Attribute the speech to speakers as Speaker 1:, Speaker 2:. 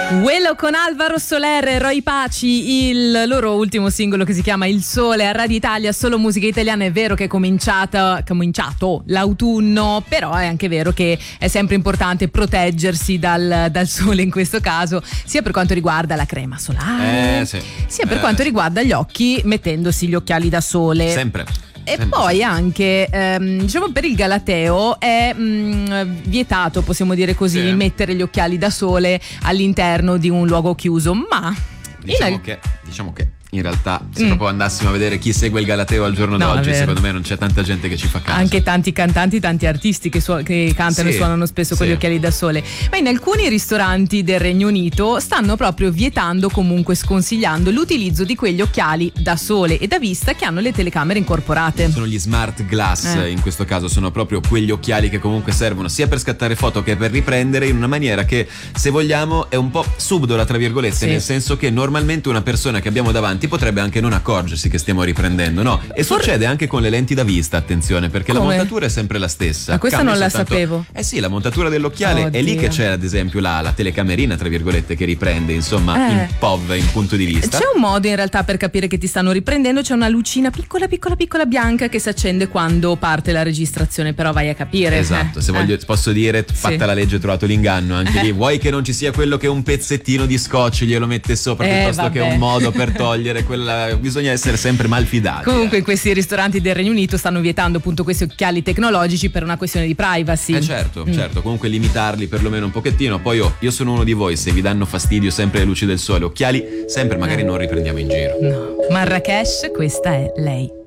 Speaker 1: Quello con Alvaro Soler e Roy Paci, il loro ultimo singolo che si chiama Il Sole a Radio Italia, solo musica italiana. È vero che è cominciato l'autunno, però è anche vero che è sempre importante proteggersi dal sole in questo caso, sia per quanto riguarda la crema solare, sia per quanto riguarda gli occhi, mettendosi gli occhiali da sole.
Speaker 2: Sempre.
Speaker 1: E poi anche diciamo per il galateo è vietato, possiamo dire così, mettere gli occhiali da sole all'interno di un luogo chiuso, ma
Speaker 2: diciamo che in realtà se proprio andassimo a vedere chi segue il galateo al giorno d'oggi, secondo me non c'è tanta gente che ci fa caso.
Speaker 1: Anche tanti cantanti, tanti artisti che cantano e suonano spesso con gli occhiali da sole. Ma in alcuni ristoranti del Regno Unito stanno proprio vietando, comunque sconsigliando l'utilizzo di quegli occhiali da sole e da vista che hanno le telecamere incorporate.
Speaker 2: Sono gli smart glass, in questo caso sono proprio quegli occhiali che comunque servono sia per scattare foto che per riprendere, in una maniera che, se vogliamo, è un po' subdola tra virgolette, nel senso che normalmente una persona che abbiamo davanti potrebbe anche non accorgersi che stiamo riprendendo, no? E succede anche con le lenti da vista, attenzione, perché la montatura è sempre la stessa.
Speaker 1: Ma questa non la sapevo.
Speaker 2: Sì, la montatura dell'occhiale è lì che c'è, ad esempio, la telecamerina, tra virgolette, che riprende, insomma, in POV, in punto di vista.
Speaker 1: C'è un modo in realtà per capire che ti stanno riprendendo, c'è una lucina piccola bianca che si accende quando parte la registrazione, però vai a capire.
Speaker 2: Esatto, se posso dire, fatta la legge, ho trovato l'inganno anche lì. Vuoi che non ci sia quello che un pezzettino di scotch glielo mette sopra piuttosto che un modo per togliere quella. Bisogna essere sempre malfidati.
Speaker 1: Comunque in questi ristoranti del Regno Unito stanno vietando appunto questi occhiali tecnologici per una questione di privacy.
Speaker 2: Certo, comunque limitarli perlomeno un pochettino. Poi io sono uno di voi, se vi danno fastidio sempre le luci del sole, occhiali sempre magari non riprendiamo in giro.
Speaker 1: No. Marrakesh, questa è lei.